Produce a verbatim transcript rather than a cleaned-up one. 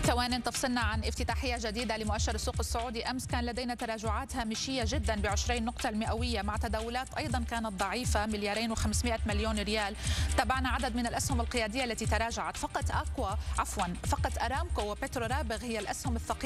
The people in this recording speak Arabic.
ثوان تفصلنا عن افتتاحية جديدة لمؤشر السوق السعودي. أمس كان لدينا تراجعات هامشية جدا بعشرين نقطة المئوية، مع تداولات أيضا كانت ضعيفة مليارين وخمسمائة مليون ريال. تابعنا عدد من الأسهم القيادية التي تراجعت. فقط أكوا عفوا فقط أرامكو وبترو رابغ هي الأسهم الثقيلة